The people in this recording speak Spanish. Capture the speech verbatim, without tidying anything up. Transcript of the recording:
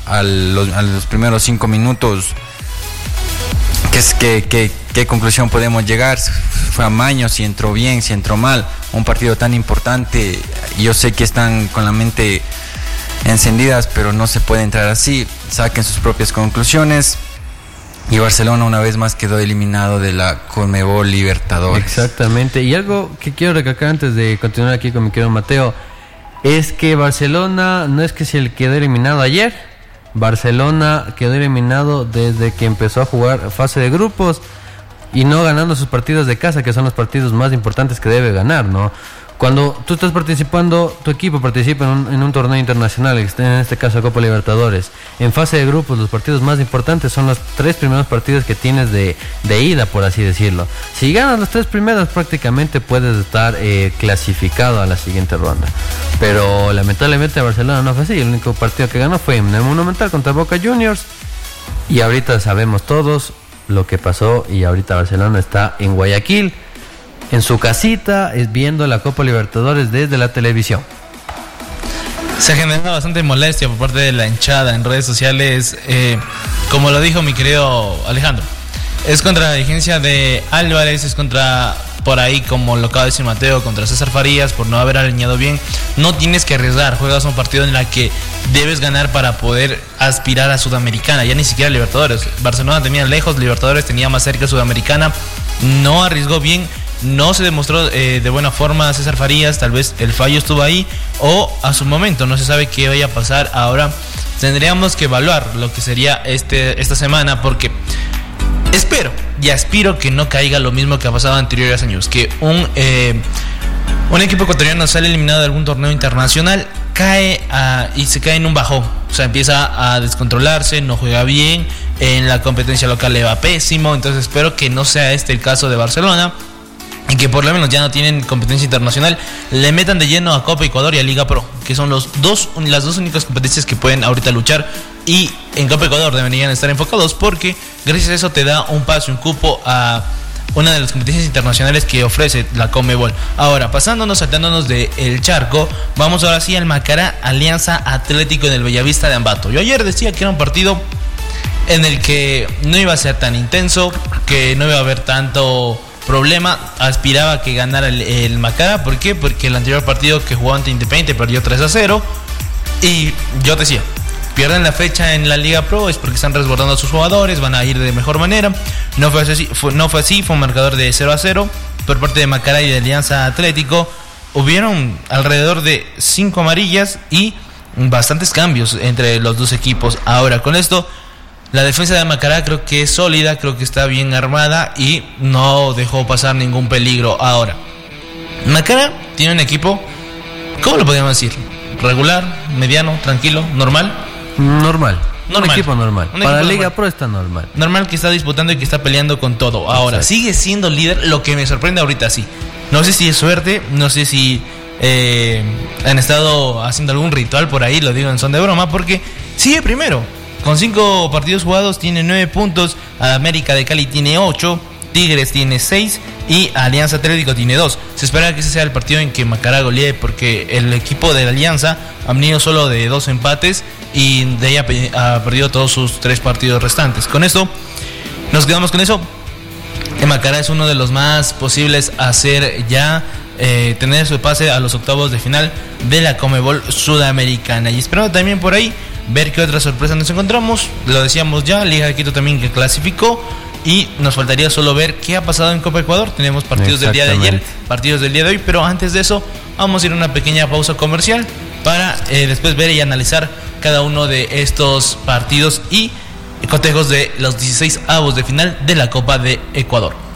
a los, a los primeros cinco minutos, ¿qué, es, qué, qué, qué conclusión podemos llegar? Fue amaño, si entró bien, si entró mal. Un partido tan importante, yo sé que están con la mente encendidas, pero no se puede entrar así. Saquen sus propias conclusiones. Y Barcelona una vez más quedó eliminado de la Conmebol Libertadores. Exactamente. Y algo que quiero recalcar antes de continuar aquí con mi querido Mateo, es que Barcelona no es que se le quedó eliminado ayer. Barcelona quedó eliminado desde que empezó a jugar fase de grupos y no ganando sus partidos de casa, que son los partidos más importantes que debe ganar, ¿no? Cuando tú estás participando, tu equipo participa en un, en un torneo internacional, en este caso Copa Libertadores. En fase de grupos, los partidos más importantes son los tres primeros partidos que tienes de, de ida, por así decirlo. Si ganas los tres primeros, prácticamente puedes estar eh, clasificado a la siguiente ronda. Pero lamentablemente Barcelona no fue así. El único partido que ganó fue en el Monumental contra Boca Juniors. Y ahorita sabemos todos lo que pasó, y ahorita Barcelona está en Guayaquil, en su casita, es viendo la Copa Libertadores desde la televisión. Se ha generado bastante molestia por parte de la hinchada en redes sociales, eh, como lo dijo mi querido Alejandro. Es contra la dirigencia de Álvarez, es contra, por ahí, como lo acaba de decir Mateo, contra César Farías por no haber alineado bien. No tienes que arriesgar, juegas un partido en el que debes ganar para poder aspirar a Sudamericana, ya ni siquiera Libertadores. Barcelona tenía lejos, Libertadores tenía más cerca Sudamericana, no arriesgó bien. No se demostró eh, de buena forma César Farías, tal vez el fallo estuvo ahí o a su momento, no se sabe qué vaya a pasar. Ahora tendríamos que evaluar lo que sería este, esta semana, porque espero y aspiro que no caiga lo mismo que ha pasado en anteriores años, que un, eh, un equipo ecuatoriano sale eliminado de algún torneo internacional, cae a, y se cae en un bajón, o sea, empieza a descontrolarse, no juega bien, en la competencia local le va pésimo. Entonces espero que no sea este el caso de Barcelona, y que por lo menos ya no tienen competencia internacional, le metan de lleno a Copa Ecuador y a Liga Pro, que son los dos, las dos únicas competencias que pueden ahorita luchar. Y en Copa Ecuador deberían estar enfocados, porque gracias a eso te da un paso, un cupo a una de las competencias internacionales que ofrece la Conmebol. Ahora, pasándonos, saltándonos de el charco, vamos ahora sí al Macará Alianza Atlético en el Bellavista de Ambato. Yo ayer decía que era un partido en el que no iba a ser tan intenso, que no iba a haber tanto problema. Aspiraba a que ganara el, el Macará. ¿Por qué? Porque el anterior partido que jugó ante Independiente perdió tres a cero. Y yo decía, pierden la fecha en la Liga Pro es porque están resguardando a sus jugadores, van a ir de mejor manera. No fue así, fue, no fue así, fue un marcador de cero a cero por parte de Macará y de Alianza Atlético. Hubieron alrededor de cinco amarillas y bastantes cambios entre los dos equipos. Ahora, con esto, la defensa de Macará creo que es sólida, creo que está bien armada y no dejó pasar ningún peligro. Ahora, Macará tiene un equipo, ¿cómo lo podríamos decir? Regular, mediano, tranquilo, normal. Normal. Normal. Un equipo normal. Un Para equipo Liga normal. Pro está normal. Normal, que está disputando y que está peleando con todo. Ahora, exacto, sigue siendo líder, lo que me sorprende ahorita sí. No sé si es suerte, no sé si eh, han estado haciendo algún ritual por ahí, lo digo en son de broma, porque sigue primero. Con cinco partidos jugados tiene nueve puntos, América de Cali tiene ocho, Tigres tiene seis y Alianza Atlético tiene dos. Se espera que ese sea el partido en que Macará golee, porque el equipo de la Alianza ha venido solo de dos empates y de ahí ha, ha perdido todos sus tres partidos restantes. Con esto, nos quedamos con eso. Macará es uno de los más posibles a hacer ya, eh, tener su pase a los octavos de final de la Conmebol Sudamericana. Y esperando también por ahí ver qué otras sorpresas nos encontramos. Lo decíamos ya, Liga de Quito también que clasificó. Y nos faltaría solo ver qué ha pasado en Copa Ecuador. Tenemos partidos del día de ayer, partidos del día de hoy, pero antes de eso vamos a ir a una pequeña pausa comercial para eh, después ver y analizar cada uno de estos partidos y cotejos de los dieciséis avos de final de la Copa de Ecuador.